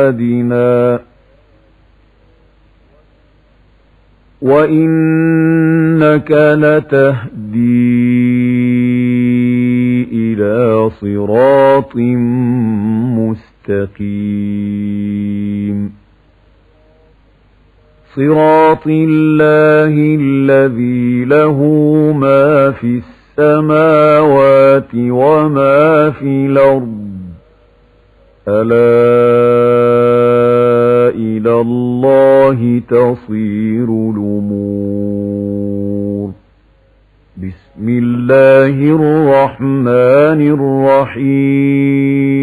عبادنا وإنك لتهدي إلى صراط مستقيم صراط الله الذي له ما في السماوات وما في الأرض ألا إلى الله تصير الأمور بسم الله الرحمن الرحيم